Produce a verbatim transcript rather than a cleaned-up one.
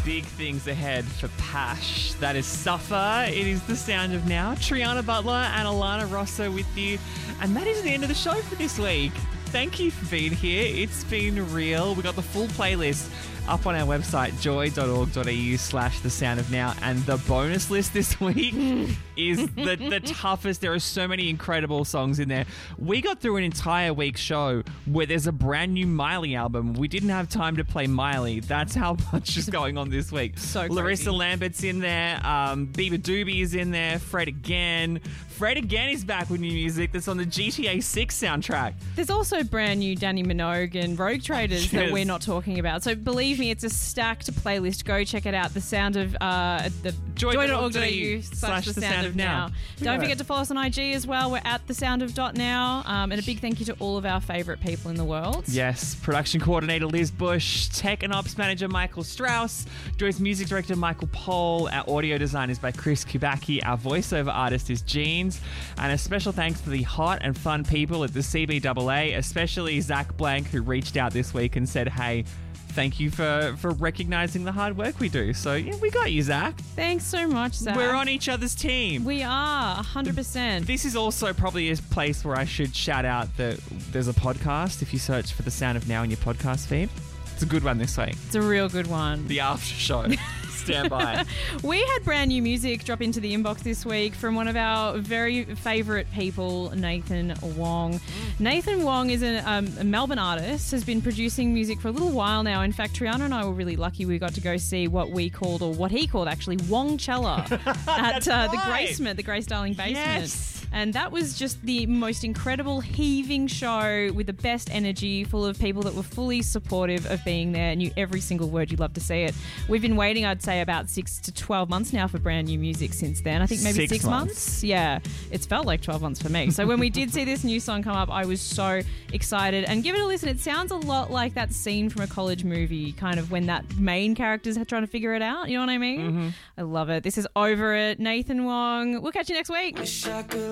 big things ahead for Pash. That is Suffer. It is The Sound of Now. Triana Butler and Alana Rosso with you. And that is the end of the show for this week. Thank you for being here. It's been real. We got the full playlist up on our website, joy.org.au slash the sound of now. And the bonus list this week is the, the toughest. There are so many incredible songs in there. We got through an entire week's show where there's a brand new Miley album. We didn't have time to play Miley. That's how much is going on this week. So crazy. Larissa Lambert's in there. Um, Bieber Doobie is in there. Fred Again. Fred Again is back with new music that's on the G T A six soundtrack. There's also brand new Danny Minogue and Rogue Traders Yes. that we're not talking about. So believe me, it's a stacked playlist. Go check it out. The sound of uh, the joy.org.au slash the sound of now. Don't Yeah. forget to follow us on I G as well. We're at the sound of dot now. Um, and a big thank you to all of our favourite people in the world. Yes, production coordinator Liz Bush, tech and ops manager Michael Strauss, Joy's music director Michael Pohl, our audio design is by Chris Kubacki, our voiceover artist is Jeans, and a special thanks to the hot and fun people at the C B A A, especially Zach Blank, who reached out this week and said, hey, thank you for, for recognising the hard work we do. So, yeah, we got you, Zach. Thanks so much, Zach. We're on each other's team. We are, one hundred percent. This is also probably a place where I should shout out that there's a podcast. If you search for The Sound of Now in your podcast feed, it's a good one this week. It's a real good one. The after show. Stand by. We had brand new music drop into the inbox this week from one of our very favourite people, Nathan Wong. Nathan Wong is a, um, a Melbourne artist, has been producing music for a little while now. In fact, Triana and I were really lucky we got to go see what we called, or what he called actually, Wongcella at uh, the right. Gracement, the Grace Darling Basement. Yes. And that was just the most incredible heaving show with the best energy, full of people that were fully supportive of being there, knew every single word. You'd love to see it. We've been waiting, I'd say, about six to twelve months now for brand new music since then. I think maybe Six six, months. months. Yeah, it's felt like twelve months for me. So when we did see this new song come up, I was so excited. And give it a listen. It sounds a lot like that scene from a college movie, kind of when that main character's trying to figure it out. You know what I mean? Mm-hmm. I love it. This is Over It. Nathan Wong. We'll catch you next week. Wish I could